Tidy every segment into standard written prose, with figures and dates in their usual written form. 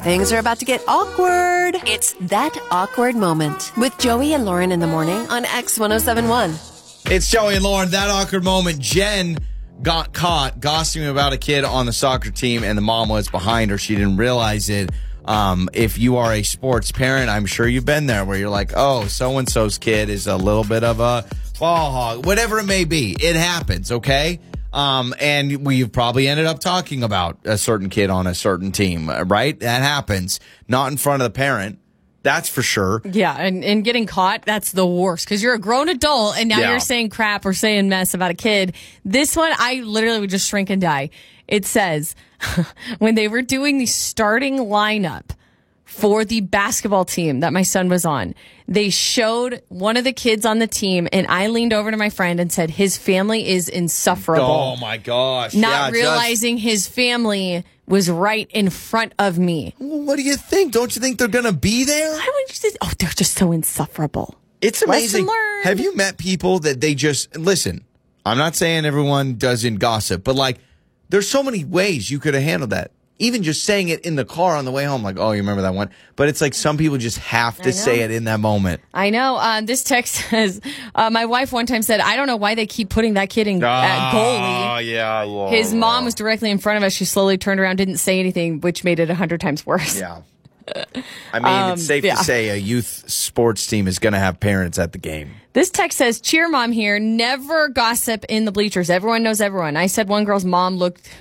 Things are about to get awkward. It's That Awkward Moment with Joey and Lauren in the morning on X1071. It's Joey and Lauren, That Awkward Moment. Jen got caught gossiping about a kid on the soccer team, and the mom was behind her. She didn't realize it. If you are a sports parent, I'm sure you've been there where you're like, oh, so-and-so's kid is a little bit of a ball hog. Whatever it may be, it happens, okay? And we've probably ended up talking about a certain kid on a certain team, right? That happens. Not in front of the parent. That's for sure. Yeah, and getting caught, that's the worst because you're a grown adult and now you're saying crap or saying mess about a kid. This one, I literally would just shrink and die. It says, when they were doing the starting lineup for the basketball team that my son was on, they showed one of the kids on the team, and I leaned over to my friend and said, his family is insufferable. Oh, my gosh. Not realizing his family was right in front of me. Well, what do you think? Don't you think they're going to be there? Why would you say, they're just so insufferable. It's amazing. Lesson learned. Have you met people that they just, listen, I'm not saying everyone doesn't gossip, but like, there's so many ways you could have handled that. Even just saying it in the car on the way home, like, oh, you remember that one? But it's like some people just have to say it in that moment. I know. This text says, my wife one time said, I don't know why they keep putting that kid in at goalie. Oh, yeah. His mom was directly in front of us. She slowly turned around, didn't say anything, which made it 100 times worse. Yeah. I mean, it's safe to say a youth sports team is going to have parents at the game. This text says, cheer mom here, never gossip in the bleachers. Everyone knows everyone. I said one girl's mom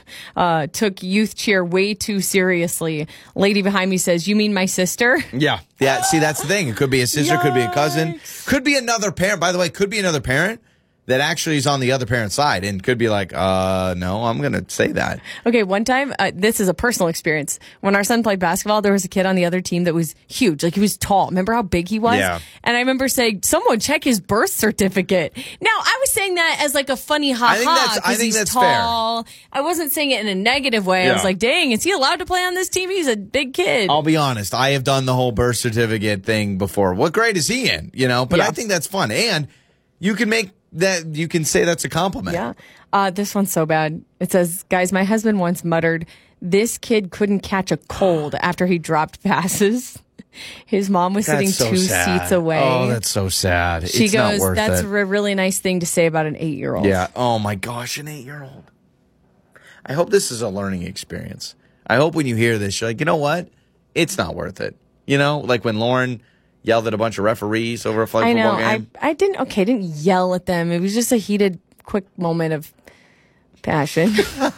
took youth cheer way too seriously. Lady behind me says, you mean my sister? Yeah. See, that's the thing. It could be a sister, could be a cousin, could be another parent. By the way, could be another parent that actually is on the other parent's side and could be like, no, I'm going to say that. Okay, one time, this is a personal experience. When our son played basketball, there was a kid on the other team that was huge. Like, he was tall. Remember how big he was? Yeah. And I remember saying, someone check his birth certificate. Now, I was saying that as like a funny ha-ha because he's tall. Fair. I wasn't saying it in a negative way. I was like, dang, is he allowed to play on this team? He's a big kid. I'll be honest. I have done the whole birth certificate thing before. What grade is he in? But I think that's fun. And you can make that, you can say that's a compliment. Yeah. This one's so bad. It says, guys, my husband once muttered, this kid couldn't catch a cold after he dropped passes. His mom was sitting two seats away. Oh, that's so sad. She it's goes, not worth that's it. a really nice thing to say about an 8-year-old. Yeah. Oh, my gosh, an 8-year-old. I hope this is a learning experience. I hope when you hear this, you're like, you know what? It's not worth it. Like when Lauren yelled at a bunch of referees over a flag football game. I didn't yell at them. It was just a heated, quick moment of passion.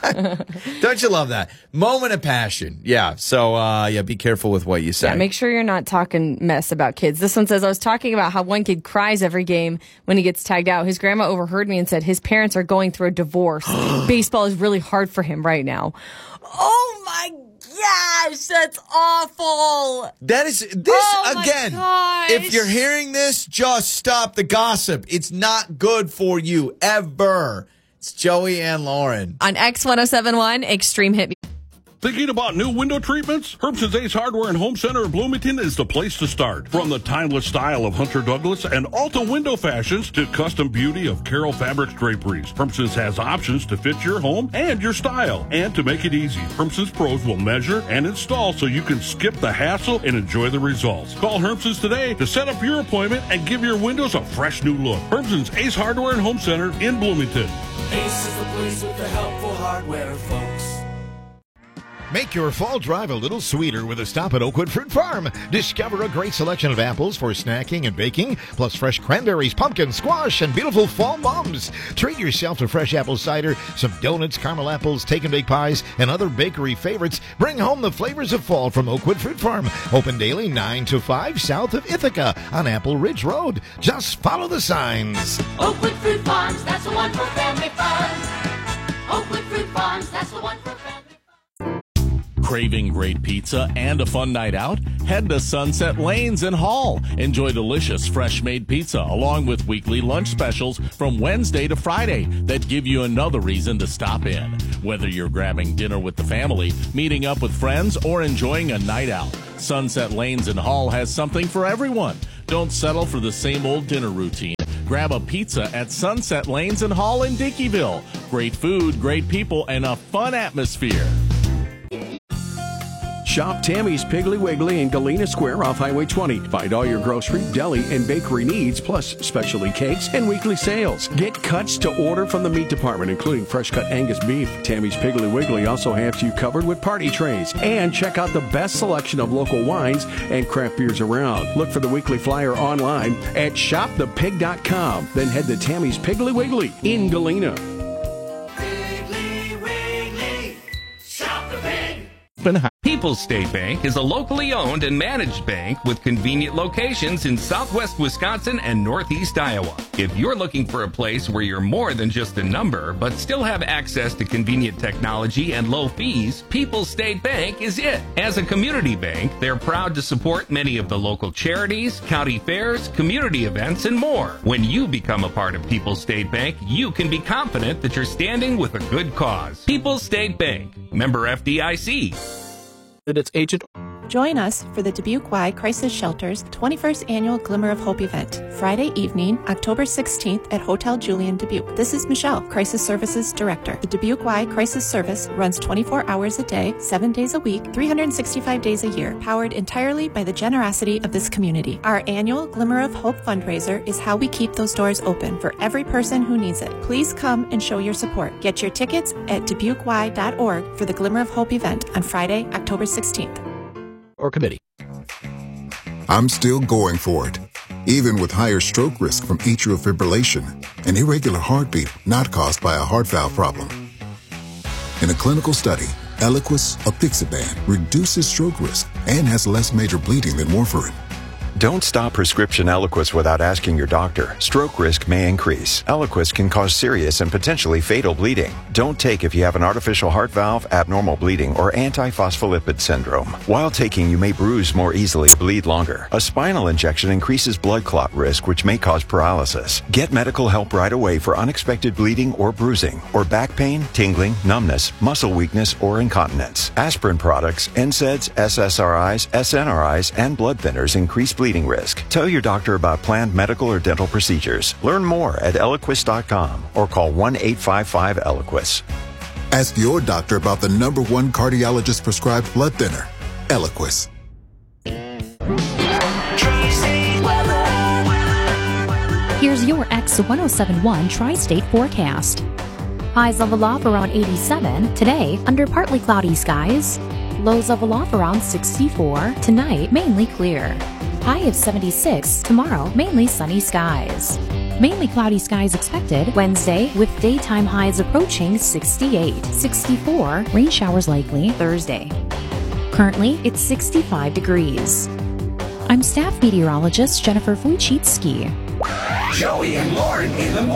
Don't you love that? Moment of passion. Yeah. So, be careful with what you say. Yeah, make sure you're not talking mess about kids. This one says, I was talking about how one kid cries every game when he gets tagged out. His grandma overheard me and said his parents are going through a divorce. Baseball is really hard for him right now. Oh, my gosh, that's awful. That is, again, if you're hearing this, just stop the gossip. It's not good for you, ever. It's Joey and Lauren. On X1071, Extreme Hit. Thinking about new window treatments? Herbson's Ace Hardware and Home Center in Bloomington is the place to start. From the timeless style of Hunter Douglas and Alta window fashions to custom beauty of Carroll Fabrics draperies, Herbson's has options to fit your home and your style. And to make it easy, Herbson's pros will measure and install so you can skip the hassle and enjoy the results. Call Herbson's today to set up your appointment and give your windows a fresh new look. Herbson's Ace Hardware and Home Center in Bloomington. Ace is the place with the helpful hardware, folks. Make your fall drive a little sweeter with a stop at Oakwood Fruit Farm. Discover a great selection of apples for snacking and baking, plus fresh cranberries, pumpkin, squash, and beautiful fall mums. Treat yourself to fresh apple cider, some donuts, caramel apples, take and bake pies, and other bakery favorites. Bring home the flavors of fall from Oakwood Fruit Farm. Open daily 9 to 5 south of Ithaca on Apple Ridge Road. Just follow the signs. Oakwood Fruit Farms, that's the one for family fun. Oakwood Fruit Farms, that's the one for family fun. Craving great pizza and a fun night out? Head to Sunset Lanes in Hall. Enjoy delicious fresh-made pizza along with weekly lunch specials from Wednesday to Friday that give you another reason to stop in. Whether you're grabbing dinner with the family, meeting up with friends, or enjoying a night out, Sunset Lanes in Hall has something for everyone. Don't settle for the same old dinner routine. Grab a pizza at Sunset Lanes in Hall in Dickeyville. Great food, great people, and a fun atmosphere. Shop Tammy's Piggly Wiggly in Galena Square off Highway 20. Find all your grocery, deli, and bakery needs, plus specialty cakes and weekly sales. Get cuts to order from the meat department, including fresh cut Angus beef. Tammy's Piggly Wiggly also has you covered with party trays. And check out the best selection of local wines and craft beers around. Look for the weekly flyer online at shopthepig.com. Then head to Tammy's Piggly Wiggly in Galena. Piggly Wiggly, shop the pig. People's State Bank is a locally owned and managed bank with convenient locations in southwest Wisconsin and northeast Iowa. If you're looking for a place where you're more than just a number, but still have access to convenient technology and low fees, People's State Bank is it. As a community bank, they're proud to support many of the local charities, county fairs, community events, and more. When you become a part of People's State Bank, you can be confident that you're standing with a good cause. People's State Bank, member FDIC. Its agent. Join us for the Dubuque Y Crisis Shelter's 21st Annual Glimmer of Hope event, Friday evening, October 16th at Hotel Julian, Dubuque. This is Michelle, Crisis Services Director. The Dubuque Y Crisis Service runs 24 hours a day, 7 days a week, 365 days a year, powered entirely by the generosity of this community. Our annual Glimmer of Hope fundraiser is how we keep those doors open for every person who needs it. Please come and show your support. Get your tickets at dubuquey.org for the Glimmer of Hope event on Friday, October 16th. Or committee. I'm still going for it, even with higher stroke risk from atrial fibrillation, an irregular heartbeat not caused by a heart valve problem. In a clinical study, Eliquis apixaban reduces stroke risk and has less major bleeding than warfarin. Don't stop prescription Eliquis without asking your doctor. Stroke risk may increase. Eliquis can cause serious and potentially fatal bleeding. Don't take if you have an artificial heart valve, abnormal bleeding, or antiphospholipid syndrome. While taking, you may bruise more easily or bleed longer. A spinal injection increases blood clot risk, which may cause paralysis. Get medical help right away for unexpected bleeding or bruising, or back pain, tingling, numbness, muscle weakness, or incontinence. Aspirin products, NSAIDs, SSRIs, SNRIs, and blood thinners increase bleeding risk. Tell your doctor about planned medical or dental procedures. Learn more at Eliquis.com or call 1-855-ELIQUIS. Ask your doctor about the #1 cardiologist prescribed blood thinner, Eliquis. Here's your X1071 Tri-State forecast. Highs level off around 87. Today, under partly cloudy skies. Lows level off around 64. Tonight, mainly clear. High of 76. Tomorrow, mainly sunny skies. Mainly cloudy skies expected Wednesday, with daytime highs approaching 68. 64. Rain showers likely Thursday. Currently, it's 65 degrees. I'm staff meteorologist Jennifer Wojcicki. Joey and Lauren in the morning.